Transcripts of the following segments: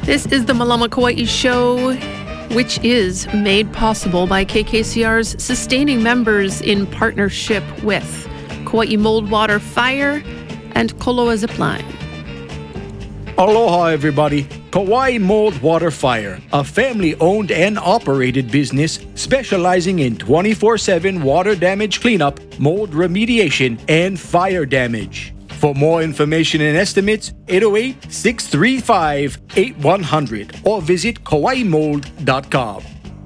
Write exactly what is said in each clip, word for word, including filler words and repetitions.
This is the Malama Kauai Show, which is made possible by K K C R's sustaining members in partnership with Kauai Mold Water Fire and Koloa Zipline. Aloha, everybody. Kauai Mold Water Fire, a family-owned and operated business specializing in twenty-four seven water damage cleanup, mold remediation, and fire damage. For more information and estimates, eight oh eight, six three five, eight one zero zero or visit kauai mold dot com.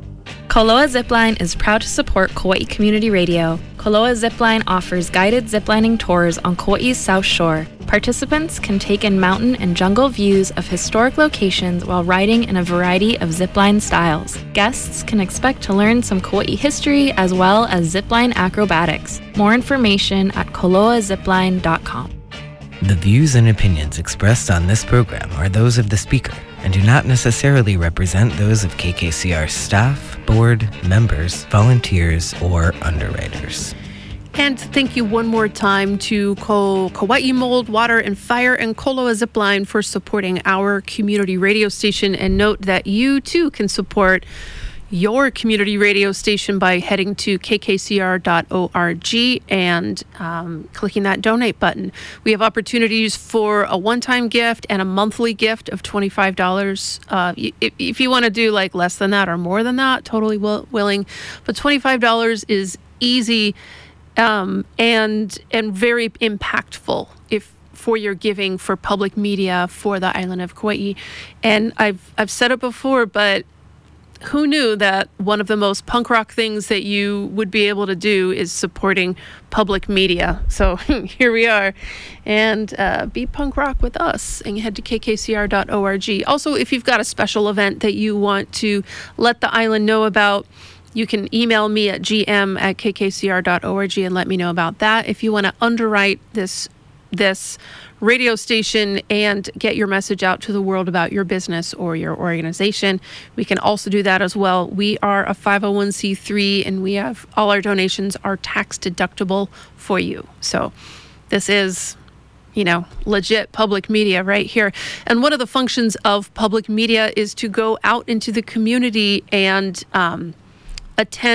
Koloa Zipline is proud to support Kauai Community Radio. Koloa Zipline offers guided ziplining tours on Kauai's South Shore. Participants can take in mountain and jungle views of historic locations while riding in a variety of zipline styles. Guests can expect to learn some Kauai history as well as zipline acrobatics. More information at koloa zipline dot com. The views and opinions expressed on this program are those of the speaker and do not necessarily represent those of K K C R staff, board, members, volunteers, or underwriters. And thank you one more time to Ko Kauai Mold, Water and Fire and Koloa Zipline for supporting our community radio station. And note that you too can support your community radio station by heading to k k c r dot org and um, clicking that donate button. We have opportunities for a one-time gift and a monthly gift of twenty-five dollars. Uh, if, if you want to do like less than that or more than that, totally will, willing. But twenty-five dollars is easy um, and and very impactful if for your giving for public media for the island of Kauai. And I've I've said it before, but who knew that one of the most punk rock things that you would be able to do is supporting public media? So here we are. And uh, be punk rock with us and head to k k c r dot org. Also, if you've got a special event that you want to let the island know about, you can email me at g m at k k c r dot org and let me know about that. If you want to underwrite this this radio station and get your message out to the world about your business or your organization, we can also do that as well. We are a five oh one c three and we have all our donations are tax deductible for you. So this is, you know, legit public media right here. And one of the functions of public media is to go out into the community and um, attend